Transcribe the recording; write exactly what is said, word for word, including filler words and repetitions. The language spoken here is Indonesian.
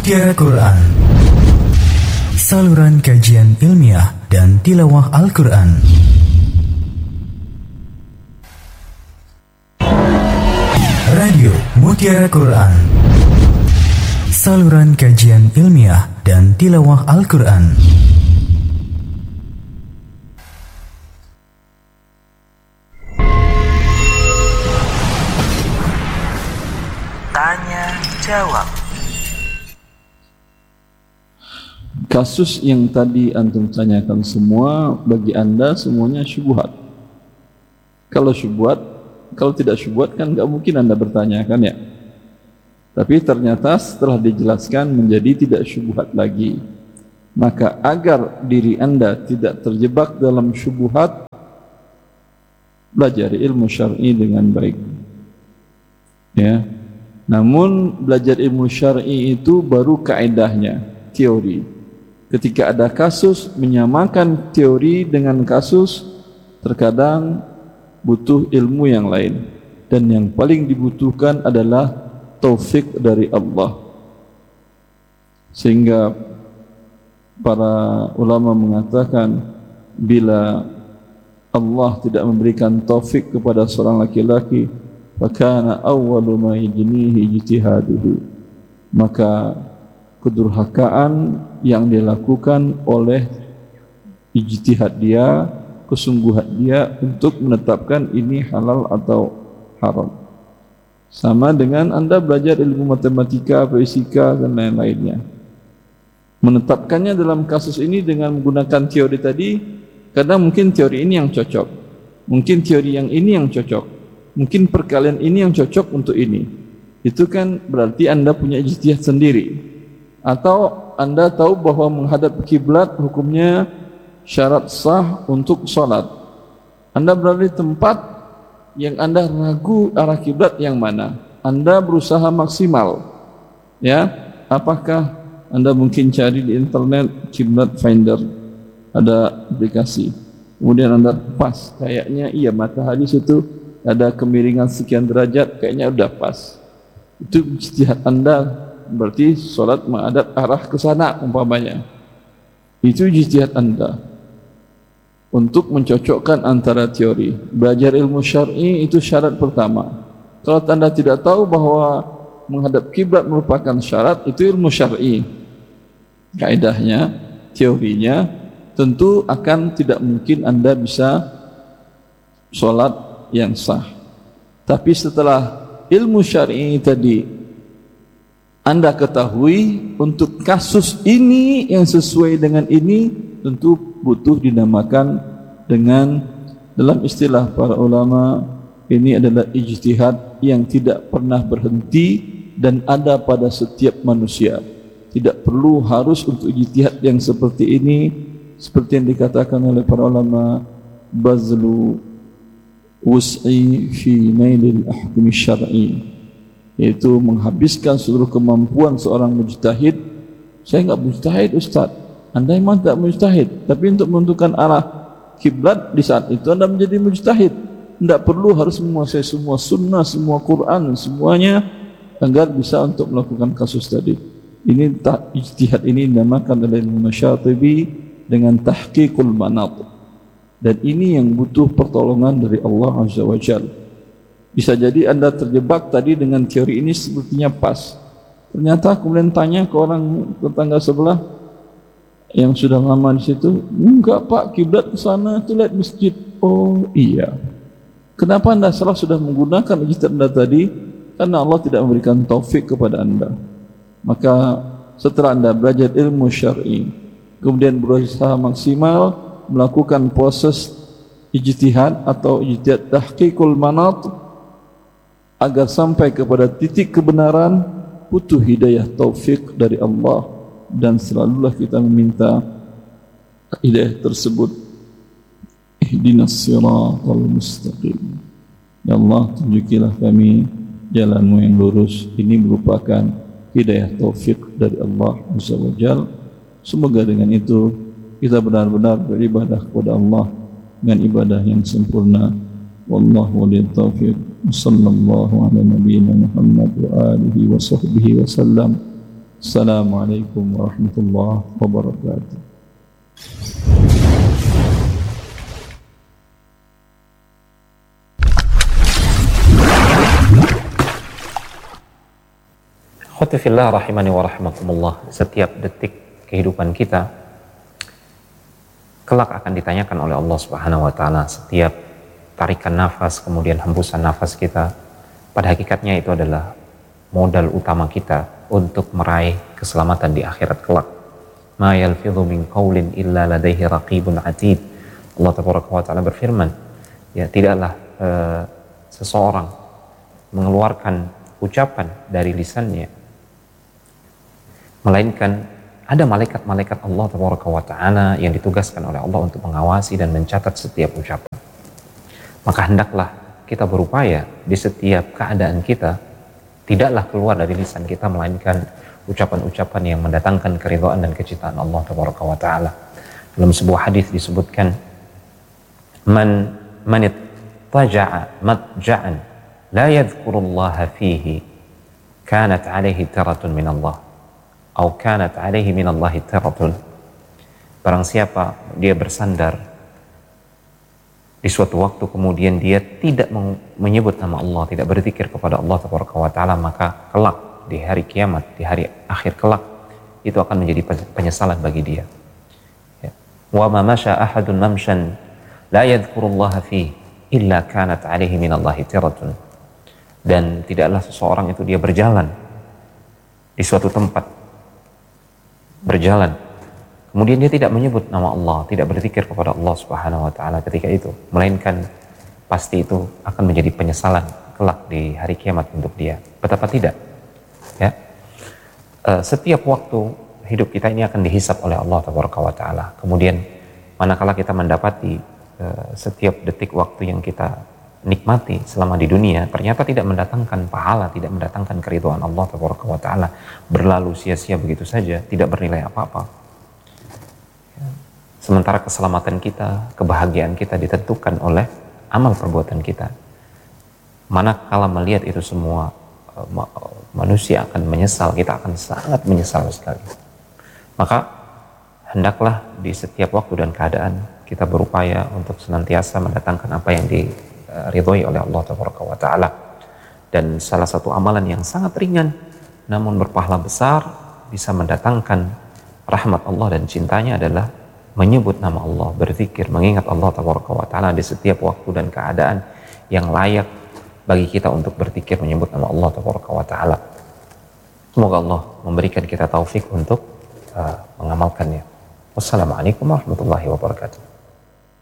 Mutiara Quran, saluran kajian ilmiah dan tilawah Al-Quran. Radio Mutiara Quran, saluran kajian ilmiah dan tilawah Al-Quran. Tanya jawab. Kasus yang tadi antum tanyakan semua, bagi anda semuanya syubhat. Kalau syubhat, kalau tidak syubhat kan nggak mungkin anda bertanyakan ya. Tapi ternyata setelah dijelaskan menjadi tidak syubhat lagi. Maka agar diri anda tidak terjebak dalam syubhat, belajar ilmu syar'i dengan baik. Ya. Namun belajar ilmu syar'i itu baru kaedahnya, teori. Ketika ada kasus, menyamakan teori dengan kasus terkadang butuh ilmu yang lain, dan yang paling dibutuhkan adalah taufik dari Allah. Sehingga para ulama mengatakan, bila Allah tidak memberikan taufik kepada seorang laki-laki, fakana awwalu ma yajnihi ijtihaduhu, maka kedurhakaan yang dilakukan oleh ijtihad dia, kesungguhan dia untuk menetapkan ini halal atau haram. Sama dengan anda belajar ilmu matematika, fisika dan lain-lainnya. Menetapkannya dalam kasus ini dengan menggunakan teori tadi, kadang mungkin teori ini yang cocok, mungkin teori yang ini yang cocok, mungkin perkalian ini yang cocok untuk ini. Itu kan berarti anda punya ijtihad sendiri. Atau anda tahu bahwa menghadap kiblat hukumnya syarat sah untuk sholat. Anda berada di tempat yang anda ragu arah kiblat yang mana. Anda berusaha maksimal. Ya, apakah anda mungkin cari di internet kiblat finder, ada aplikasi. Kemudian anda pas, kayaknya iya matahari situ ada kemiringan sekian derajat, kayaknya udah pas. Itu ijtihad anda, berarti solat menghadap arah ke sana umpamanya. Itu ijtihad anda untuk mencocokkan antara teori. Belajar ilmu syar'i itu syarat pertama. Kalau anda tidak tahu bahwa menghadap kiblat merupakan syarat, itu ilmu syar'i. Kaidahnya, teorinya, tentu akan tidak mungkin anda bisa solat yang sah. Tapi setelah ilmu syar'i tadi anda ketahui, untuk kasus ini yang sesuai dengan ini tentu butuh dinamakan dengan, dalam istilah para ulama, ini adalah ijtihad yang tidak pernah berhenti dan ada pada setiap manusia. Tidak perlu harus untuk ijtihad yang seperti ini, seperti yang dikatakan oleh para ulama, bazlu wus'i fi nailil ahkam syar'i, yaitu menghabiskan seluruh kemampuan seorang mujtahid. Saya enggak mujtahid Ustaz. Anda memang tak mujtahid, tapi untuk menentukan arah kiblat di saat itu Anda menjadi mujtahid. Tidak perlu harus menguasai semua sunnah, semua Quran, semuanya agar bisa untuk melakukan kasus tadi. Ini tak ijtihad ini dinamakan oleh Imam Syatibi dengan tahqiqul manat. Dan ini yang butuh pertolongan dari Allah Azza wa Jalla. Bisa jadi anda terjebak tadi dengan teori ini sepertinya pas. Ternyata kemudian tanya ke orang tetangga sebelah yang sudah lama di situ, enggak pak, kiblat ke sana, itu lihat masjid. Oh iya. Kenapa anda salah sudah menggunakan ijtihad anda tadi? Karena Allah tidak memberikan taufik kepada anda. Maka setelah anda belajar ilmu syar'i, kemudian berusaha maksimal melakukan proses ijtihad atau ijtihad tahqiqul manat, agar sampai kepada titik kebenaran, butuh hidayah taufik dari Allah, dan selalulah kita meminta hidayah tersebut. Ihdinas siratal mustaqim, ya Allah tunjukilah kami jalanmu yang lurus. Ini merupakan hidayah taufik dari Allah Azza wa Jalla. Semoga dengan itu kita benar-benar beribadah kepada Allah dengan ibadah yang sempurna. Wallahu waliyut taufiq. Sallallahu ala nabiyyina Muhammad wa alihi wa sahbihi wa sallam. Assalamualaikum warahmatullahi wabarakatuh. Akhwati fillah rahimani wa rahimakumullah. Setiap detik kehidupan kita kelak akan ditanyakan oleh Allah Subhanahu wa taala. Setiap tarikan nafas kemudian hembusan nafas kita, pada hakikatnya itu adalah modal utama kita untuk meraih keselamatan di akhirat kelak. Ma yalfidhu min qaulin illa ladaihi raqibun atid. Allah tabaraka wa taala berfirman, ya tidaklah uh, seseorang mengeluarkan ucapan dari lisannya melainkan ada malaikat-malaikat Allah tabaraka wa ta'ala yang ditugaskan oleh Allah untuk mengawasi dan mencatat setiap ucapan. Maka hendaklah kita berupaya di setiap keadaan kita tidaklah keluar dari lisan kita melainkan ucapan-ucapan yang mendatangkan keridhaan dan kecintaan Allah tabaraka wa ta'ala. Dalam sebuah hadis disebutkan, man manit taja'a matja'an la yadhkurullaha fihi kanat alaihi taratun min Allah atau kanat alaihi minallahi taratun. Barang siapa dia bersandar di suatu waktu kemudian dia tidak menyebut nama Allah, tidak berzikir kepada Allah tabaraka wa taala, maka kelak di hari kiamat, di hari akhir kelak itu akan menjadi penyesalan bagi dia. Ya. Wa ma masya ahadun mamshan la yadhkurullaha fihi illa kanat alaihi minallahi taratun. Dan tidaklah seseorang itu dia berjalan di suatu tempat, berjalan kemudian dia tidak menyebut nama Allah, tidak berzikir kepada Allah Subhanahu wa taala ketika itu, melainkan pasti itu akan menjadi penyesalan kelak di hari kiamat untuk dia. Betapa tidak, ya. Uh, setiap waktu hidup kita ini akan dihisap oleh Allah tabaraka wa taala. Kemudian manakala kita mendapati uh, setiap detik waktu yang kita nikmati selama di dunia ternyata tidak mendatangkan pahala, tidak mendatangkan keridhaan Allah tabaraka wa taala, berlalu sia-sia begitu saja, tidak bernilai apa-apa. Sementara keselamatan kita, kebahagiaan kita ditentukan oleh amal perbuatan kita. Manakala melihat itu semua, manusia akan menyesal, kita akan sangat menyesal sekali. Maka hendaklah di setiap waktu dan keadaan kita berupaya untuk senantiasa mendatangkan apa yang diridhoi oleh Allah Tabaraka wa Ta'ala. Dan salah satu amalan yang sangat ringan namun berpahala besar, bisa mendatangkan rahmat Allah dan cintanya adalah menyebut nama Allah, berzikir, mengingat Allah Tabaraka wa Ta'ala di setiap waktu dan keadaan yang layak bagi kita untuk berzikir, menyebut nama Allah Tabaraka wa Ta'ala. Semoga Allah memberikan kita taufik untuk uh, mengamalkannya. Wassalamualaikum warahmatullahi wabarakatuh.